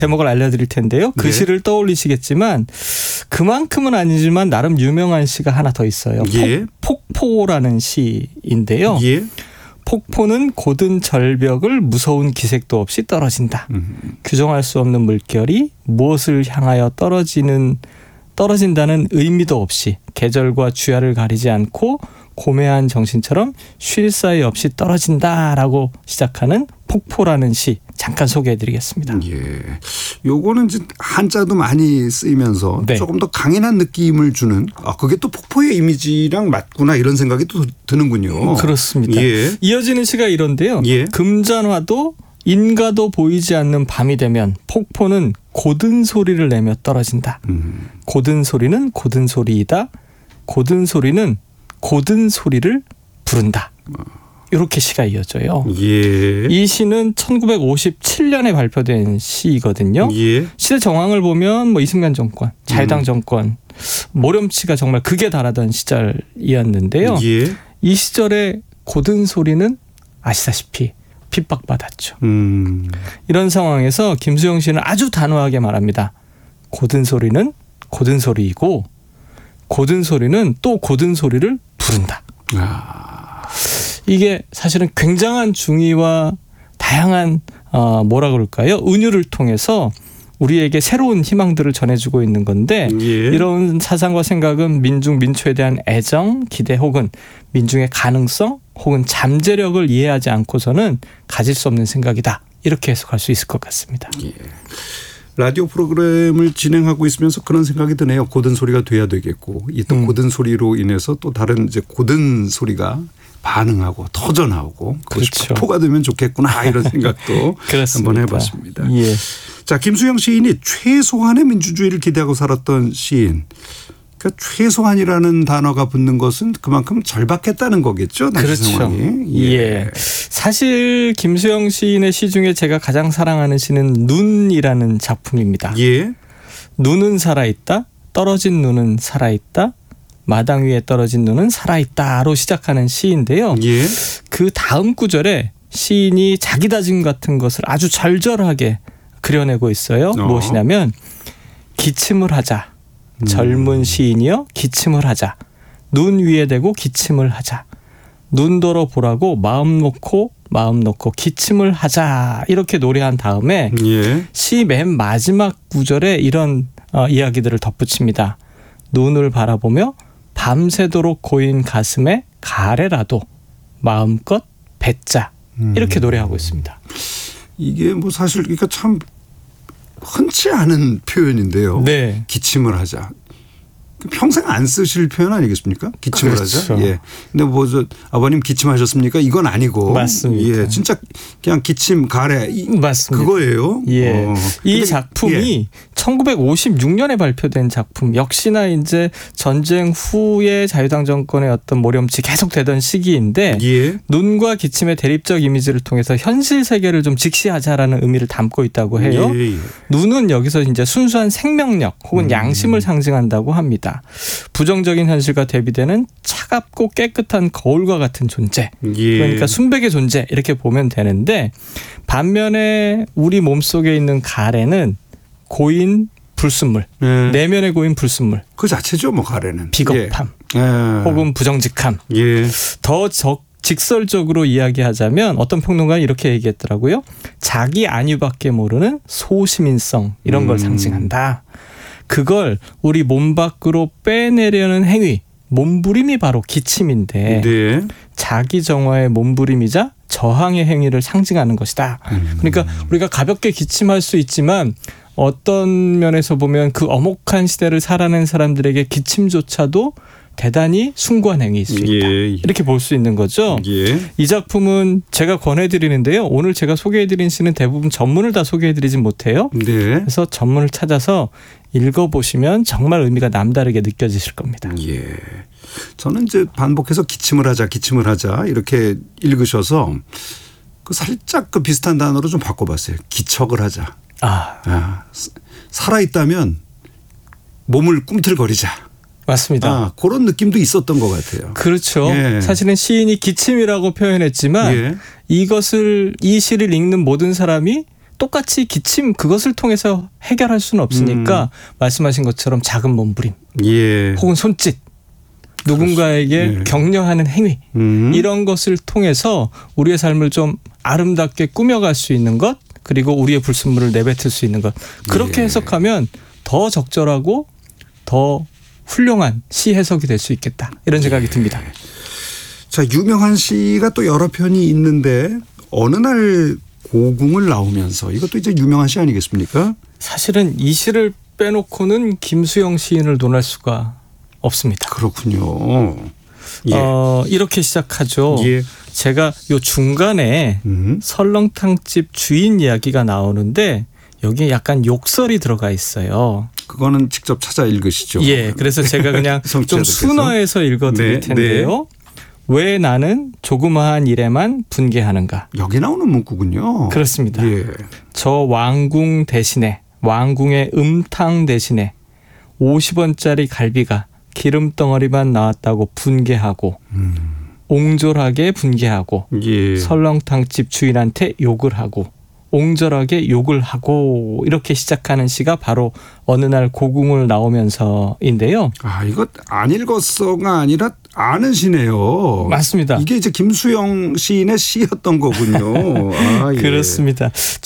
제목을 알려드릴 텐데요. 그 예. 시를 떠올리시겠지만 그만큼은 아니지만 나름 유명한 시가 하나 더 있어요. 예. 폭포라는 시인데요. 예. 폭포는 고든 절벽을 무서운 기색도 없이 떨어진다. 규정할 수 없는 물결이 무엇을 향하여 떨어진다는 의미도 없이 계절과 주야를 가리지 않고 고매한 정신처럼 쉴 사이 없이 떨어진다라고 시작하는 폭포라는 시 잠깐 소개해드리겠습니다. 예. 요거는 이제 한자도 많이 쓰이면서 네. 조금 더 강인한 느낌을 주는 그게 또 폭포의 이미지랑 맞구나 이런 생각이 또 드는군요. 그렇습니다. 예. 이어지는 시가 이런데요. 예. 금잔화도 인가도 보이지 않는 밤이 되면 폭포는 고든 소리를 내며 떨어진다. 고든 소리는 고든 소리이다. 고든 소리는 고든 소리를 부른다. 이렇게 시가 이어져요. 예. 이 시는 1957년에 발표된 시이거든요. 예. 시대 정황을 보면 뭐 이승만 정권, 자유당 정권, 모렴치가 정말 극에 달하던 시절이었는데요. 예. 이 시절의 고든 소리는 아시다시피 핍박받았죠. 이런 상황에서 김수영 씨는 아주 단호하게 말합니다. 고든 소리는 고든 소리이고 고든 소리는 또 고든 소리를 부른다. 이게 사실은 굉장한 중의와 다양한 뭐라 그럴까요? 은유를 통해서 우리에게 새로운 희망들을 전해주고 있는 건데 예. 이런 사상과 생각은 민초에 대한 애정, 기대 혹은 민중의 가능성 혹은 잠재력을 이해하지 않고서는 가질 수 없는 생각이다. 이렇게 해석할 수 있을 것 같습니다. 예. 라디오 프로그램을 진행하고 있으면서 그런 생각이 드네요. 고든 소리가 돼야 되겠고 이 또 고든 소리로 인해서 또 다른 이제 고든 소리가 반응하고 터져 나오고 그렇죠. 폭포가 되면 좋겠구나 이런 생각도 한번 해봤습니다. 예. 자, 김수영 시인이 최소한의 민주주의를 기대하고 살았던 시인. 그러니까 최소한이라는 단어가 붙는 것은 그만큼 절박했다는 거겠죠. 그렇죠. 상황이. 예. 사실 김수영 시인의 시 중에 제가 가장 사랑하는 시는 눈이라는 작품입니다. 예. 눈은 살아있다. 떨어진 눈은 살아있다. 마당 위에 떨어진 눈은 살아있다로 시작하는 시인데요. 예. 그 다음 구절에 시인이 자기 다짐 같은 것을 아주 절절하게 그려내고 있어요. 무엇이냐면 기침을 하자. 젊은 시인이여 기침을 하자. 눈 위에 대고 기침을 하자. 눈더러 보라고 마음 놓고 기침을 하자. 이렇게 노래한 다음에 예. 시 맨 마지막 구절에 이런 이야기들을 덧붙입니다. 눈을 바라보며 밤새도록 고인 가슴에 가래라도 마음껏 뱉자. 이렇게 노래하고 있습니다. 이게 뭐 사실 그러니까 참 흔치 않은 표현인데요. 네. 기침을 하자. 평생 안 쓰실 표현 아니겠습니까? 기침을 그렇죠. 하자. 예. 근데 뭐 저 아버님 기침하셨습니까? 이건 아니고. 맞습니다. 예. 진짜 그냥 기침 가래. 맞습니다. 그거예요. 예. 이 작품이 예. 1956년에 발표된 작품. 역시나 이제 전쟁 후에 자유당 정권의 어떤 모렴치 계속되던 시기인데 예. 눈과 기침의 대립적 이미지를 통해서 현실 세계를 좀 직시하자라는 의미를 담고 있다고 해요. 예. 눈은 여기서 이제 순수한 생명력 혹은 양심을 상징한다고 합니다. 부정적인 현실과 대비되는 차갑고 깨끗한 거울과 같은 존재. 예. 그러니까 순백의 존재 이렇게 보면 되는데 반면에 우리 몸속에 있는 가래는 고인 불순물. 예. 내면에 고인 불순물. 그 자체죠. 뭐 가래는. 비겁함. 예. 혹은 부정직함. 예. 더 직설적으로 이야기하자면 어떤 평론가는 이렇게 얘기했더라고요. 자기 안위밖에 모르는 소시민성 이런 걸 상징한다. 그걸 우리 몸 밖으로 빼내려는 행위, 몸부림이 바로 기침인데 네. 자기 정화의 몸부림이자 저항의 행위를 상징하는 것이다. 그러니까 우리가 가볍게 기침할 수 있지만 어떤 면에서 보면 그 엄혹한 시대를 살아낸 사람들에게 기침조차도 대단히 숭고한 행위일 수 있다. 예. 이렇게 볼 수 있는 거죠. 예. 이 작품은 제가 권해드리는데요. 오늘 제가 소개해드린 시는 대부분 전문을 다 소개해드리진 못해요. 네. 그래서 전문을 찾아서 읽어보시면 정말 의미가 남다르게 느껴지실 겁니다. 예. 저는 이제 반복해서 기침을 하자 이렇게 읽으셔서 그 살짝 그 비슷한 단어로 좀 바꿔봤어요. 기척을 하자. 살아있다면 몸을 꿈틀거리자. 맞습니다. 그런 느낌도 있었던 것 같아요. 그렇죠. 예. 사실은 시인이 기침이라고 표현했지만 예. 이 시를 읽는 모든 사람이 똑같이 기침 그것을 통해서 해결할 수는 없으니까 말씀하신 것처럼 작은 몸부림 예. 혹은 손짓 누군가에게 예. 격려하는 행위 이런 것을 통해서 우리의 삶을 좀 아름답게 꾸며갈 수 있는 것 그리고 우리의 불순물을 내뱉을 수 있는 것 그렇게 예. 해석하면 더 적절하고 더 훌륭한 시 해석이 될 수 있겠다 이런 생각이 듭니다. 자, 유명한 시가 또 여러 편이 있는데 어느 날 고궁을 나오면서 이것도 이제 유명한 시 아니겠습니까? 사실은 이 시를 빼놓고는 김수영 시인을 논할 수가 없습니다. 그렇군요. 예. 이렇게 시작하죠. 예. 제가 요 중간에 설렁탕집 주인 이야기가 나오는데 여기에 약간 욕설이 들어가 있어요. 그거는 직접 찾아 읽으시죠. 예, 그래서 제가 그냥 좀 순화해서 읽어드릴 텐데요. 왜 나는 조그마한 일에만 분개하는가. 여기 나오는 문구군요. 그렇습니다. 예. 저 왕궁 대신에 왕궁의 음탕 대신에 50원짜리 갈비가 기름덩어리만 나왔다고 분개하고 옹졸하게 분개하고 예. 설렁탕집 주인한테 욕을 하고 옹졸하게 욕을 하고 이렇게 시작하는 시가 바로 어느 날 고궁을 나오면서인데요. 아, 이거 안 읽었어가 아니라 아는 시네요. 맞습니다. 이게 이제 김수영 시인의 시였던 거군요. 아, 예. 그렇습니다.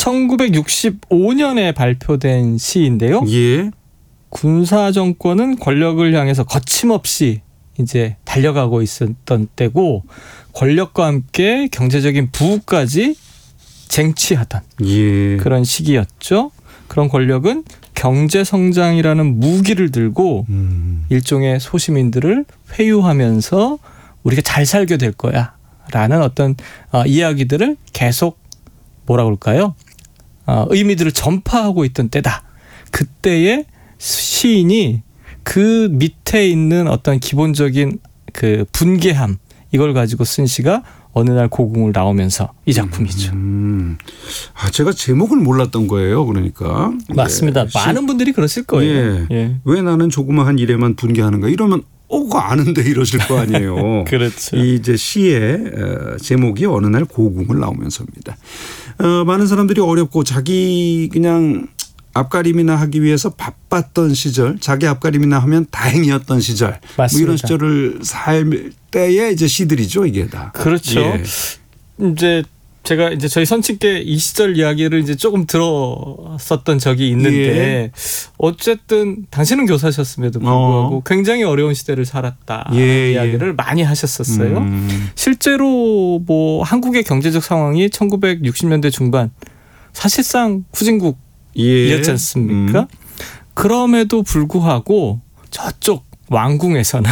1965년에 발표된 시인데요. 예. 군사 정권은 권력을 향해서 거침없이 이제 달려가고 있었던 때고 권력과 함께 경제적인 부까지 쟁취하던 예. 그런 시기였죠. 그런 권력은 경제 성장이라는 무기를 들고 일종의 소시민들을 회유하면서 우리가 잘 살게 될 거야라는 어떤 이야기들을 계속 뭐라고 할까요? 의미들을 전파하고 있던 때다. 그때의 시인이 그 밑에 있는 어떤 기본적인 그 분개함 이걸 가지고 쓴 시가 어느 날 고궁을 나오면서 이 작품이죠. 아, 제가 제목을 몰랐던 거예요. 그러니까. 맞습니다. 예. 많은 분들이 그러실 거예요. 예. 예. 왜 나는 조그마한 일에만 분개하는가 이러면 그거 아는데 이러실 거 아니에요. 그렇죠. 이 이제 시의 제목이 어느 날 고궁을 나오면서입니다. 많은 사람들이 어렵고 자기 그냥 앞가림이나 하기 위해서 바빴던 시절, 자기 앞가림이나 하면 다행이었던 시절, 뭐 이런 시절을 살 때의 이제 시들이죠, 이게 다. 그렇죠. 예. 이제 제가 이제 저희 선친께 이 시절 이야기를 이제 조금 들었었던 적이 있는데 예. 어쨌든 당신은 교사셨음에도 불구하고 굉장히 어려운 시대를 살았다 예. 이야기를 많이 하셨었어요. 실제로 뭐 한국의 경제적 상황이 1960년대 중반 사실상 후진국 이었지 않습니까? 그럼에도 불구하고 저쪽 왕궁에서는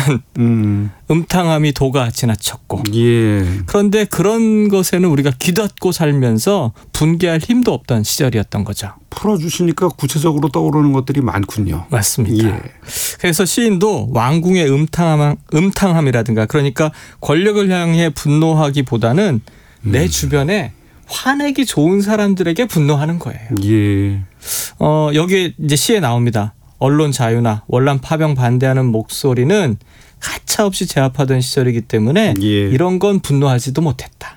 음탕함이 도가 지나쳤고 예. 그런데 그런 것에는 우리가 귀닫고 살면서 분개할 힘도 없던 시절이었던 거죠. 풀어주시니까 구체적으로 떠오르는 것들이 많군요. 맞습니다. 예. 그래서 시인도 왕궁의 음탕함이라든가 그러니까 권력을 향해 분노하기보다는 내 주변에 화내기 좋은 사람들에게 분노하는 거예요. 예. 여기에 이제 시에 나옵니다. 언론 자유나 원란 파병 반대하는 목소리는 가차없이 제압하던 시절이기 때문에 예. 이런 건 분노하지도 못했다.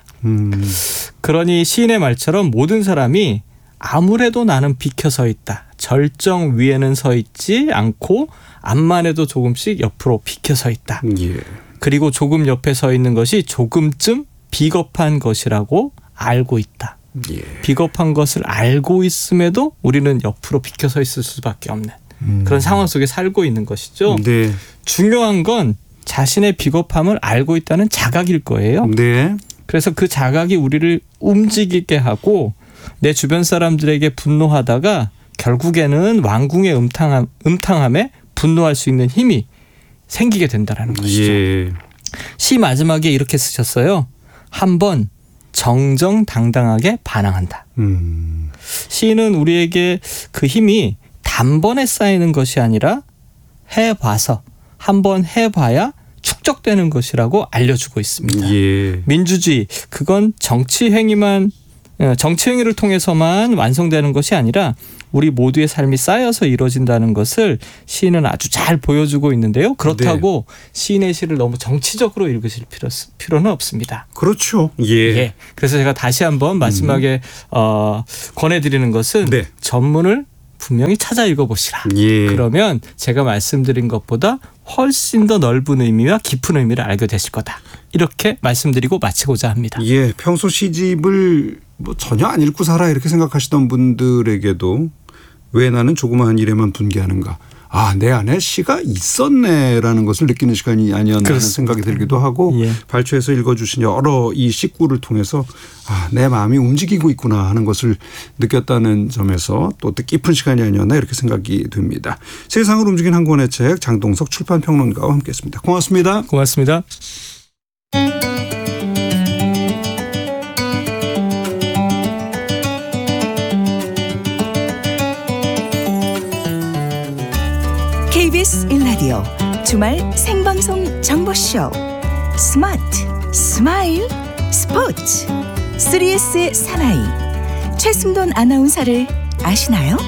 그러니 시인의 말처럼 모든 사람이 아무래도 나는 비켜 서 있다. 절정 위에는 서 있지 않고 앞만 해도 조금씩 옆으로 비켜 서 있다. 예. 그리고 조금 옆에 서 있는 것이 조금쯤 비겁한 것이라고 알고 있다. 예. 비겁한 것을 알고 있음에도 우리는 옆으로 비켜 서 있을 수밖에 없는 그런 상황 속에 살고 있는 것이죠. 네. 중요한 건 자신의 비겁함을 알고 있다는 자각일 거예요. 네. 그래서 그 자각이 우리를 움직이게 하고 내 주변 사람들에게 분노하다가 결국에는 왕궁의 음탕함에 분노할 수 있는 힘이 생기게 된다는 것이죠. 예. 시 마지막에 이렇게 쓰셨어요. 한번 정정당당하게 반항한다. 시인은 우리에게 그 힘이 단번에 쌓이는 것이 아니라 해봐서 한번 해봐야 축적되는 것이라고 알려주고 있습니다. 예. 민주주의 그건 정치 행위를 통해서만 완성되는 것이 아니라 우리 모두의 삶이 쌓여서 이루어진다는 것을 시인은 아주 잘 보여주고 있는데요. 그렇다고 시인의 시를 너무 정치적으로 읽으실 필요는 없습니다. 그렇죠. 예. 그래서 제가 다시 한번 마지막에 권해드리는 것은 전문을 분명히 찾아 읽어보시라. 그러면 제가 말씀드린 것보다 훨씬 더 넓은 의미와 깊은 의미를 알게 되실 거다. 이렇게 말씀드리고 마치고자 합니다. 예, 평소 시집을 뭐 전혀 안 읽고 살아 이렇게 생각하시던 분들에게도 왜 나는 조그마한 일에만 분개하는가. 아, 내 안에 시가 있었네라는 것을 느끼는 시간이 아니었나 하는 생각이 들기도 하고 발췌해서 읽어주신 여러 이 식구를 통해서 아, 내 마음이 움직이고 있구나 하는 것을 느꼈다는 점에서 또 뜻깊은 시간이 아니었나 이렇게 생각이 듭니다. 세상을 움직이는 한 권의 책 장동석 출판평론가와 함께했습니다. 고맙습니다. 고맙습니다. KBS 1라디오 주말 생방송 정보쇼 스마트 스마일 스포츠 3S의 사나이 최승돈 아나운서를 아시나요?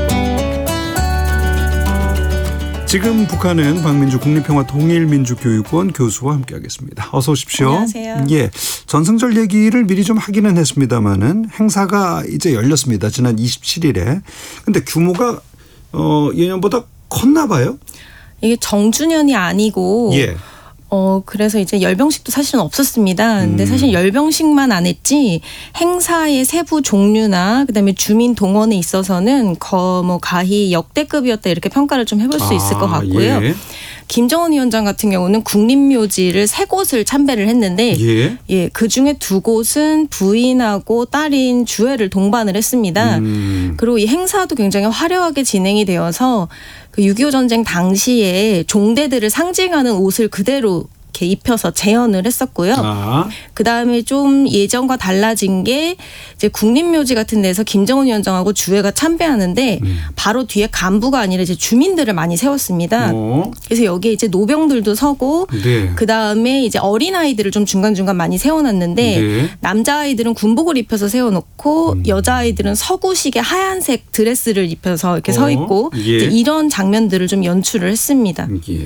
지금 북한은 박민주 국립평화통일민주교육원 교수와 함께하겠습니다. 어서 오십시오. 안녕하세요. 예, 전승절 얘기를 미리 좀 하기는 했습니다마는 행사가 이제 열렸습니다. 지난 27일에. 근데 규모가 예년보다 컸나 봐요? 이게 정주년이 아니고 그래서 이제 열병식도 사실은 없었습니다. 근데 사실 열병식만 안 했지 행사의 세부 종류나 그다음에 주민 동원에 있어서는 가히 역대급이었다 이렇게 평가를 좀 해볼 수 있을 것 같고요. 김정은 위원장 같은 경우는 국립묘지를 3곳을 참배를 했는데 그중에 2곳은 부인하고 딸인 주애를 동반을 했습니다. 그리고 이 행사도 굉장히 화려하게 진행이 되어서 그 6.25 전쟁 당시에 종대들을 상징하는 옷을 그대로 이렇게 입혀서 재현을 했었고요. 그다음에 좀 예전과 달라진 게 이제 국립묘지 같은 데서 김정은 위원장하고 주애가 참배하는데 바로 뒤에 간부가 아니라 이제 주민들을 많이 세웠습니다. 그래서 여기에 이제 노병들도 서고 그다음에 이제 어린아이들을 좀 중간중간 많이 세워놨는데 남자아이들은 군복을 입혀서 세워놓고 여자아이들은 서구식의 하얀색 드레스를 입혀서 이렇게 서 있고 이제 이런 장면들을 좀 연출을 했습니다.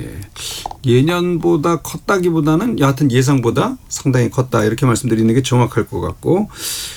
예년보다 컸다기보다는 여하튼 예상보다 상당히 컸다 이렇게 말씀드리는 게 정확할 것 같고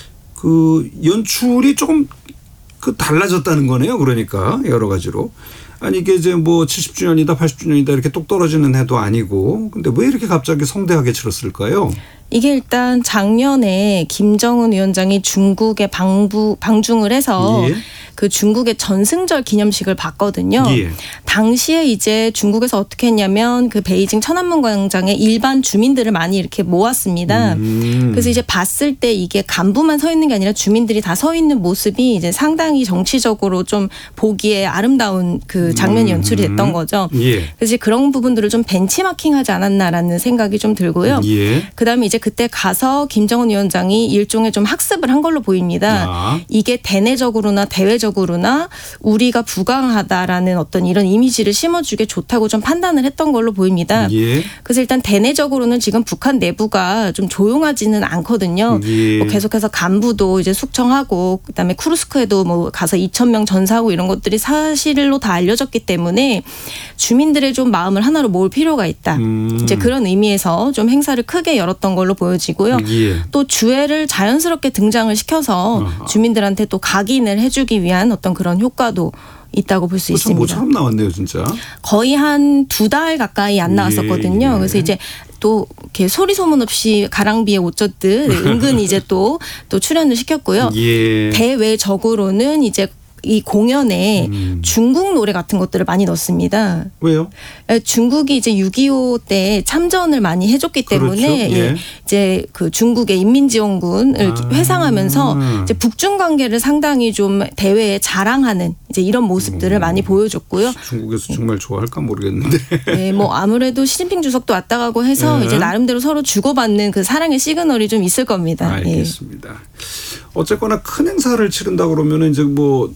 그 연출이 조금 달라졌다는 거네요. 그러니까 여러 가지로. 아니 이게 이제 뭐 70주년이다 80주년이다 이렇게 똑 떨어지는 해도 아니고 근데 왜 이렇게 갑자기 성대하게 치렀을까요? 이게 일단 작년에 김정은 위원장이 중국에 방중을 해서 그 중국의 전승절 기념식을 봤거든요. 당시에 이제 중국에서 어떻게 했냐면 그 베이징 천안문 광장에 일반 주민들을 많이 이렇게 모았습니다. 그래서 이제 봤을 때 이게 간부만 서 있는 게 아니라 주민들이 다 서 있는 모습이 이제 상당히 정치적으로 좀 보기에 아름다운 그 장면이 연출이 됐던 거죠. 그래서 그런 부분들을 좀 벤치마킹하지 않았나라는 생각이 좀 들고요. 그다음에 이제 그때 가서 김정은 위원장이 일종의 좀 학습을 한 걸로 보입니다. 이게 대내적으로나 대외적으로나 우리가 부강하다라는 어떤 이런 이미지를 심어주게 좋다고 좀 판단을 했던 걸로 보입니다. 그래서 일단 대내적으로는 지금 북한 내부가 좀 조용하지는 않거든요. 뭐 계속해서 간부도 이제 숙청하고 그다음에 쿠르스크에도 뭐 가서 2,000명 전사하고 이런 것들이 사실로 다 알려졌기 때문에 주민들의 좀 마음을 하나로 모을 필요가 있다. 이제 그런 의미에서 좀 행사를 크게 열었던 걸로 보여지고요. 또 주애를 자연스럽게 등장을 시켜서 주민들한테 또 각인을 해주기 위한 어떤 그런 효과도 있다고 볼 수 있습니다. 모처럼 나왔네요, 진짜. 거의 한 2달 가까이 안 나왔었거든요. 그래서 이제 또 이렇게 소리 소문 없이 가랑비에 옷 젖듯 은근 이제 또 출연을 시켰고요. 대외적으로는 이제 이 공연에 중국 노래 같은 것들을 많이 넣습니다. 왜요? 중국이 이제 6.25 때 참전을 많이 해줬기 때문에 이제 그 중국의 인민지원군을 회상하면서 이제 북중 관계를 상당히 좀 대외에 자랑하는 이제 이런 모습들을 많이 보여줬고요. 중국에서 정말 좋아할까 모르겠는데. 네, 뭐 아무래도 시진핑 주석도 왔다 가고 해서 이제 나름대로 서로 주고받는 그 사랑의 시그널이 좀 있을 겁니다. 알겠습니다. 어쨌거나 큰 행사를 치른다 그러면은 이제 뭐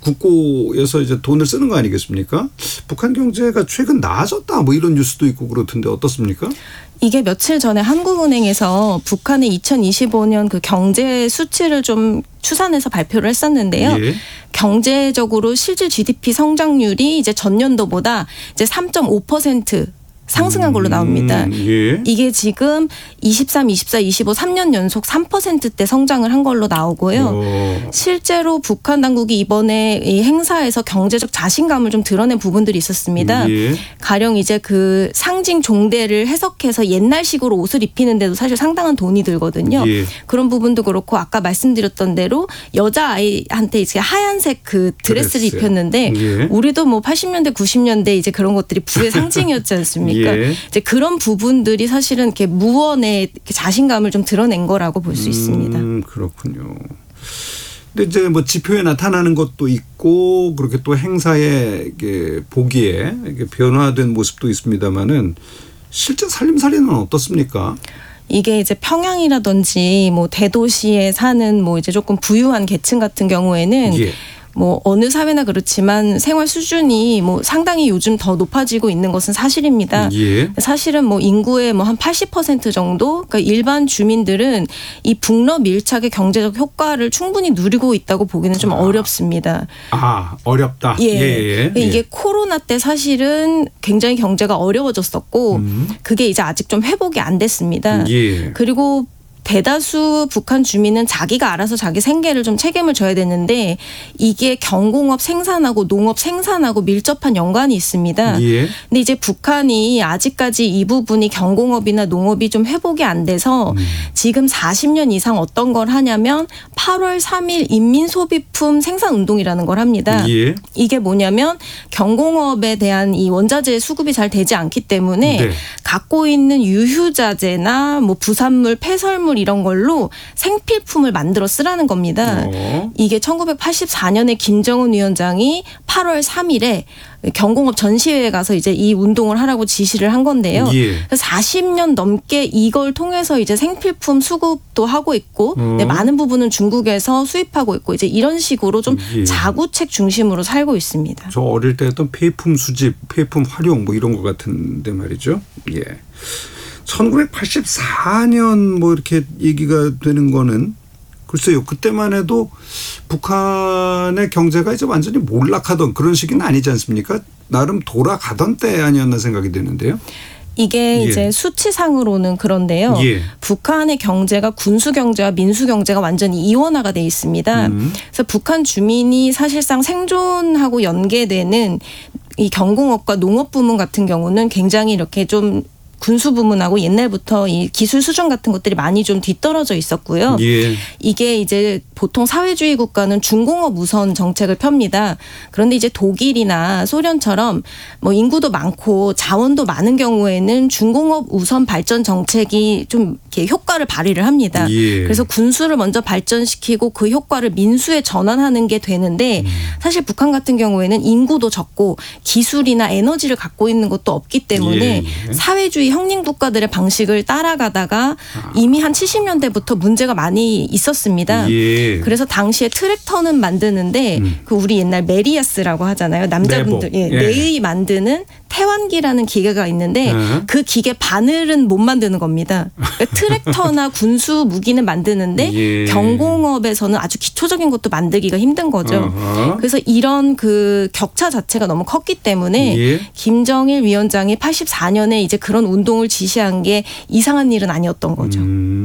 국고에서 이제 돈을 쓰는 거 아니겠습니까? 북한 경제가 최근 나아졌다 뭐 이런 뉴스도 있고 그렇던데 어떻습니까? 이게 며칠 전에 한국은행에서 북한의 2025년 그 경제 수치를 좀 추산해서 발표를 했었는데요. 예. 경제적으로 실질 GDP 성장률이 이제 전년도보다 이제 3.5% 상승한 걸로 나옵니다. 예. 이게 지금 23, 24, 25 3년 연속 3%대 성장을 한 걸로 나오고요. 실제로 북한 당국이 이번에 이 행사에서 경제적 자신감을 좀 드러낸 부분들이 있었습니다. 예. 가령 이제 그 상징 종대를 해석해서 옛날식으로 옷을 입히는데도 사실 상당한 돈이 들거든요. 예. 그런 부분도 그렇고 아까 말씀드렸던 대로 여자아이한테 이제 하얀색 그 드레스를 드레스. 입혔는데 예. 우리도 뭐 80년대 90년대 이제 그런 것들이 부의 상징이었지 않습니까? 예. 이제 그런 부분들이 사실은 이렇게 무언의 자신감을 좀 드러낸 거라고 볼 수 있습니다. 그렇군요. 근데 이제 뭐 지표에 나타나는 것도 있고 그렇게 또 행사에 이게 보기에 이게 변화된 모습도 있습니다만은 실제 살림살이는 어떻습니까? 이게 이제 평양이라든지 뭐 대도시에 사는 뭐 이제 조금 부유한 계층 같은 경우에는 예. 뭐 어느 사회나 그렇지만 생활 수준이 뭐 상당히 요즘 더 높아지고 있는 것은 사실입니다. 예. 사실은 뭐 인구의 뭐 한 80% 정도, 그러니까 일반 주민들은 이 북러 밀착의 경제적 효과를 충분히 누리고 있다고 보기는 좀 어렵습니다. 아, 어렵다. 예. 예. 이게 예. 코로나 때 사실은 굉장히 경제가 어려워졌었고 그게 이제 아직 좀 회복이 안 됐습니다. 예. 그리고 대다수 북한 주민은 자기가 알아서 자기 생계를 좀 책임을 져야 되는데 이게 경공업 생산하고 농업 생산하고 밀접한 연관이 있습니다. 예. 근데 이제 북한이 아직까지 이 부분이 경공업이나 농업이 좀 회복이 안 돼서 지금 40년 이상 어떤 걸 하냐면 8월 3일 인민소비품 생산운동이라는 걸 합니다. 예. 이게 뭐냐면 경공업에 대한 이 원자재 수급이 잘 되지 않기 때문에 네. 갖고 있는 유휴자재나 뭐 부산물, 폐설물 이런 걸로 생필품을 만들어 쓰라는 겁니다. 이게 1984년에 김정은 위원장이 8월 3일에 경공업 전시회에 가서 이제 이 운동을 하라고 지시를 한 건데요. 예. 40년 넘게 이걸 통해서 이제 생필품 수급도 하고 있고 네, 많은 부분은 중국에서 수입하고 있고 이제 이런 식으로 좀 예. 자구책 중심으로 살고 있습니다. 저 어릴 때 했던 폐품 수집, 폐품 활용 뭐 이런 것 같은데 말이죠. 예. 1984년 뭐 이렇게 얘기가 되는 거는 글쎄요. 그때만 해도 북한의 경제가 이제 완전히 몰락하던 그런 시기는 아니지 않습니까? 나름 돌아가던 때 아니었나 생각이 드는데요. 이게 예. 이제 수치상으로는 그런데요. 예. 북한의 경제가 군수 경제와 민수 경제가 완전히 이원화가 돼 있습니다. 그래서 북한 주민이 사실상 생존하고 연계되는 이 경공업과 농업 부문 같은 경우는 굉장히 이렇게 좀 군수 부문하고 옛날부터 이 기술 수준 같은 것들이 많이 좀 뒤떨어져 있었고요. 예. 이게 이제 보통 사회주의 국가는 중공업 우선 정책을 펴니다. 그런데 이제 독일이나 소련처럼 뭐 인구도 많고 자원도 많은 경우에는 중공업 우선 발전 정책이 좀 이렇게 효과를 발휘를 합니다. 예. 그래서 군수를 먼저 발전시키고 그 효과를 민수에 전환하는 게 되는데 사실 북한 같은 경우에는 인구도 적고 기술이나 에너지를 갖고 있는 것도 없기 때문에 예. 사회주의 형님 국가들의 방식을 따라가다가 이미 한 70년대부터 문제가 많이 있었습니다. 예. 그래서 당시에 트랙터는 만드는데 그 우리 옛날 메리아스라고 하잖아요. 남자분들 내복. 예. 내의 만드는 태완기라는 기계가 있는데 그 기계 바늘은 못 만드는 겁니다. 그러니까 트랙터나 군수 무기는 만드는데 예. 경공업에서는 아주 기초적인 것도 만들기가 힘든 거죠. 어허. 그래서 이런 그 격차 자체가 너무 컸기 때문에 예. 김정일 위원장이 84년에 이제 그런 운동을 지시한 게 이상한 일은 아니었던 거죠.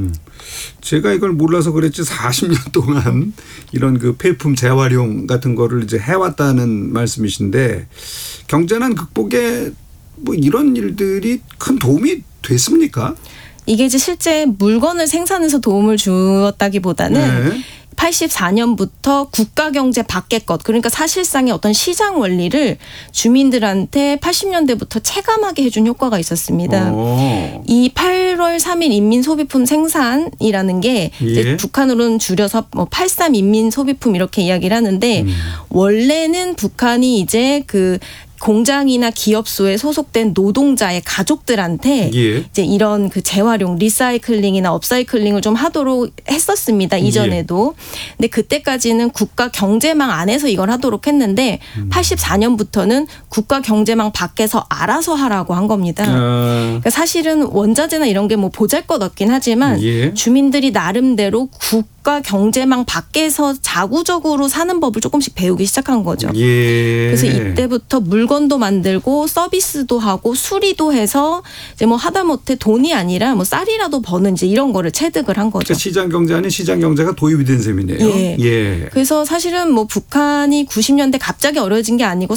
제가 이걸 몰라서 그랬지 40년 동안 이런 그 폐품 재활용 같은 거를 이제 해왔다는 말씀이신데 경제난 극복에 뭐 이런 일들이 큰 도움이 됐습니까? 이게 이제 실제 물건을 생산해서 도움을 주었다기보다는 네. 84년부터 국가 경제 밖의 것, 그러니까 사실상의 어떤 시장 원리를 주민들한테 80년대부터 체감하게 해준 효과가 있었습니다. 이 8월 3일 인민소비품 생산이라는 게 이제 예. 북한으로는 줄여서 뭐 83 인민소비품 이렇게 이야기를 하는데 원래는 북한이 이제 그 공장이나 기업소에 소속된 노동자의 가족들한테 예. 이제 이런 그 재활용, 리사이클링이나 업사이클링을 좀 하도록 했었습니다. 이전에도. 근데 그때까지는 국가 경제망 안에서 이걸 하도록 했는데 84년부터는 국가 경제망 밖에서 알아서 하라고 한 겁니다. 그러니까 사실은 원자재나 이런 게 뭐 보잘것없긴 하지만 예. 주민들이 나름대로 국가 경제망 밖에서 자구적으로 사는 법을 조금씩 배우기 시작한 거죠. 예. 그래서 이때부터 물건도 만들고 서비스도 하고 수리도 해서 이제 뭐 하다못해 돈이 아니라 뭐 쌀이라도 버는 이제 이런 거를 체득을 한 거죠. 그러니까 시장 경제 아닌 시장 경제가 도입이 된 셈이네요. 예. 예. 그래서 사실은 뭐 북한이 90년대 갑자기 어려워진 게 아니고